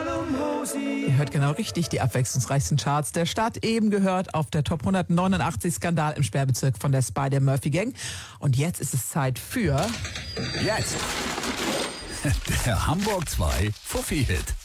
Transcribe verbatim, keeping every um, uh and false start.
Ihr hört genau richtig, die abwechslungsreichsten Charts der Stadt. Eben gehört auf der Top hundertneunundachtzig Skandal im Sperrbezirk von der Spider-Murphy-Gang. Und jetzt ist es Zeit für... Jetzt! Der Hamburg zwei Fuffi-Hit.